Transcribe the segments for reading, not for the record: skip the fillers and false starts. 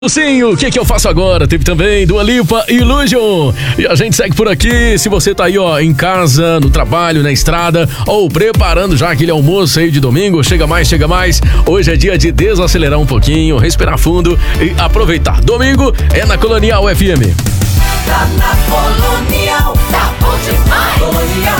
Sim, o que eu faço agora? Teve também Dua Lipa e Illusion. E a gente segue por aqui. Se você tá aí, em casa, no trabalho, na estrada, ou preparando já aquele almoço aí de domingo, chega mais. Hoje é dia de desacelerar um pouquinho, respirar fundo e aproveitar. Domingo é na Colonial FM. Tá na Colonial, tá bom demais. Colonial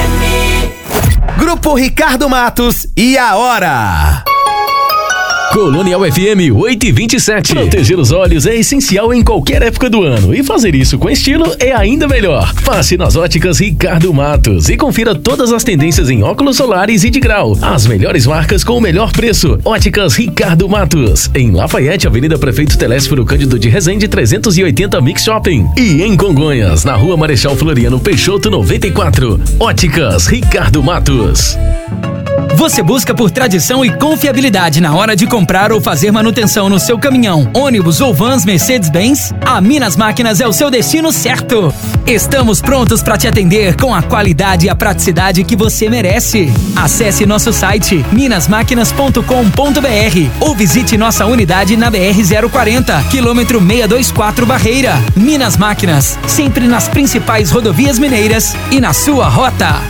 FM. Grupo Ricardo Matos e a hora. Colonial FM 8h27. Proteger os olhos é essencial em qualquer época do ano e fazer isso com estilo é ainda melhor. Passe nas óticas Ricardo Matos e confira todas as tendências em óculos solares e de grau. As melhores marcas com o melhor preço. Óticas Ricardo Matos. Em Lafayette, Avenida Prefeito Telésforo Cândido de Resende 380 Mix Shopping. E em Congonhas, na Rua Marechal Floriano Peixoto 94. Óticas Ricardo Matos. Você busca por tradição e confiabilidade na hora de comprar ou fazer manutenção no seu caminhão, ônibus ou vans Mercedes-Benz? A Minas Máquinas é o seu destino certo. Estamos prontos para te atender com a qualidade e a praticidade que você merece. Acesse nosso site minasmaquinas.com.br ou visite nossa unidade na BR-040, quilômetro 624 Barreira. Minas Máquinas, sempre nas principais rodovias mineiras e na sua rota.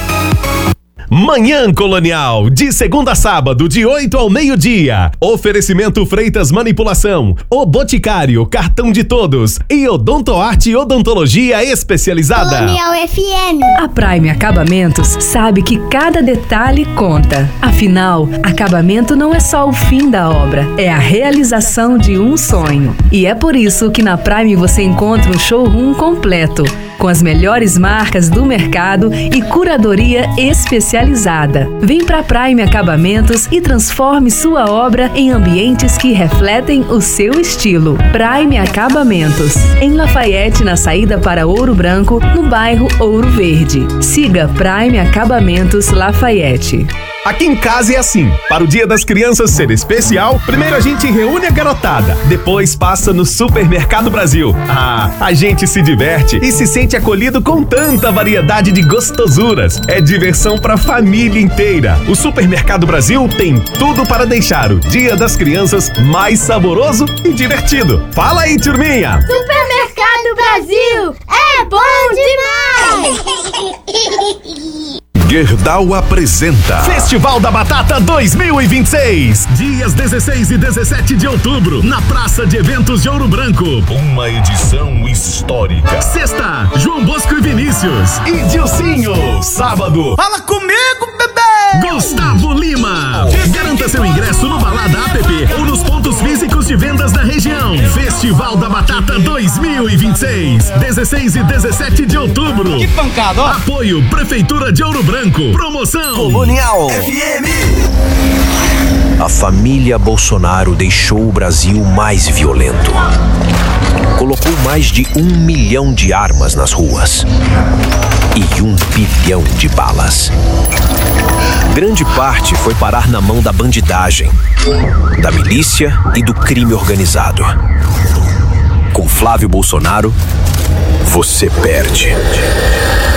Manhã Colonial, de segunda a sábado, de 8 ao meio-dia. Oferecimento Freitas Manipulação, O Boticário, Cartão de Todos e Odontoarte Odontologia Especializada. Colonial FM. A Prime Acabamentos sabe que cada detalhe conta. Afinal, acabamento não é só o fim da obra, é a realização de um sonho. E é por isso que na Prime você encontra um showroom completo, com as melhores marcas do mercado e curadoria especializada. Vem pra Prime Acabamentos e transforme sua obra em ambientes que refletem o seu estilo. Prime Acabamentos, em Lafayette, na saída para Ouro Branco, no bairro Ouro Verde. Siga Prime Acabamentos Lafayette. Aqui em casa é assim, para o Dia das Crianças ser especial, primeiro a gente reúne a garotada, depois passa no Supermercado Brasil. A gente se diverte e se sente acolhido com tanta variedade de gostosuras. É diversão pra família inteira. O Supermercado Brasil tem tudo para deixar o Dia das Crianças mais saboroso e divertido. Fala aí, turminha! Supermercado Brasil é bom demais! Gerdau apresenta Festival da Batata 2026. Dias 16 e 17 de outubro, na Praça de Eventos de Ouro Branco. Uma edição histórica. Sexta, João Bosco e Vinícius. E Dilcinho. Sábado, Fala comigo, bebê! Gustavo Lima. Garanta seu ingresso no Balada App ou nos pontos físicos de vendas da região. Festival da Batata 2026. 16 e 17 de outubro. Que pancada, ó! Apoio Prefeitura de Ouro Branco. Promoção Colonial FM. A família Bolsonaro deixou o Brasil mais violento. Colocou mais de 1 milhão de armas nas ruas e 1 bilhão de balas. Grande parte foi parar na mão da bandidagem, da milícia e do crime organizado. Com Flávio Bolsonaro, você perde.